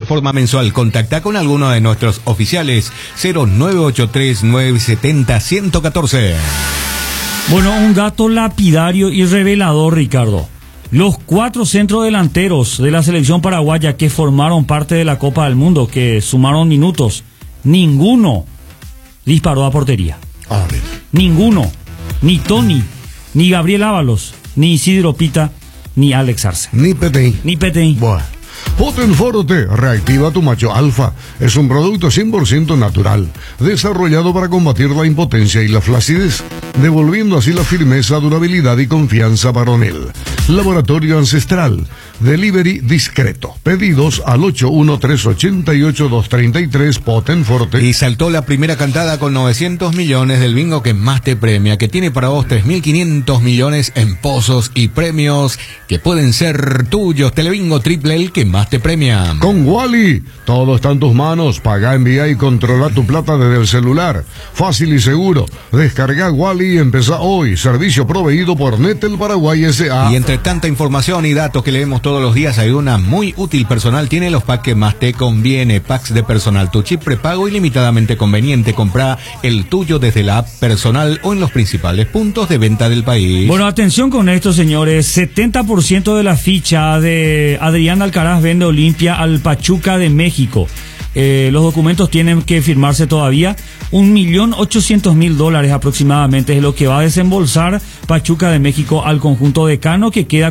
forma mensual. Contacta con alguno de nuestros oficiales. 0983-970-114. Bueno, un dato lapidario y revelador, Ricardo. Los 4 centrodelanteros de la selección paraguaya que formaron parte de la Copa del Mundo, que sumaron minutos, ninguno disparó a portería. Ninguno. Ni Tony, ni Gabriel Ábalos, ni Isidro Pita, ni Alex Arce. Ni Petey. Bueno. Potenforte reactiva tu macho alfa. Es un producto 100% natural, desarrollado para combatir la impotencia y la flacidez, devolviendo así la firmeza, durabilidad y confianza varonil. Laboratorio Ancestral. Delivery discreto. Pedidos al 813-88-233 Potenforte. Y saltó la primera cantada con 900 millones del bingo que más te premia, que tiene para vos 3.500 millones en pozos y premios que pueden ser tuyos. Telebingo triple, el que más te premia. Con Wally, todo está en tus manos. Paga, envía y controla tu plata desde el celular. Fácil y seguro. Descarga Wally y empezá hoy. Servicio proveído por Netel Paraguay S.A. Y entre tanta información y datos que leemos todos los días, hay una muy útil. Personal tiene los packs que más te conviene. Packs de Personal, tu chip prepago ilimitadamente conveniente. Compra el tuyo desde la app Personal o en los principales puntos de venta del país. Bueno, atención con esto, señores. 70% de la ficha de Adrián Alcaraz vende Olimpia al Pachuca de México. Los documentos tienen que firmarse todavía. $1.800.000 aproximadamente es lo que va a desembolsar Pachuca de México al conjunto decano, que queda